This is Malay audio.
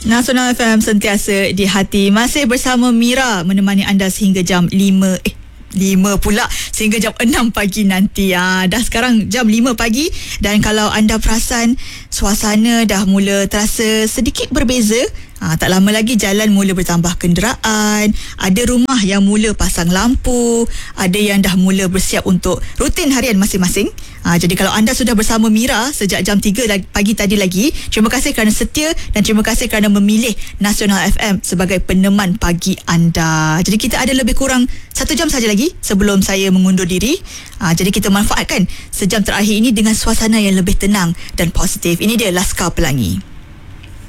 Nasional FM sentiasa di hati. Masih bersama Mira menemani anda sehingga jam 5 pula sehingga jam 6 pagi nanti. Dah sekarang jam 5 pagi dan kalau anda perasan suasana dah mula terasa sedikit berbeza. Tak lama lagi jalan mula bertambah kenderaan, ada rumah yang mula pasang lampu, ada yang dah mula bersiap untuk rutin harian masing-masing. Jadi kalau anda sudah bersama Mira sejak jam 3 pagi tadi lagi, terima kasih kerana setia dan terima kasih kerana memilih Nasional FM sebagai peneman pagi anda. Jadi kita ada lebih kurang 1 jam saja lagi sebelum saya mengundur diri. Jadi kita manfaatkan sejam terakhir ini dengan suasana yang lebih tenang dan positif. Ini dia Laskar Pelangi.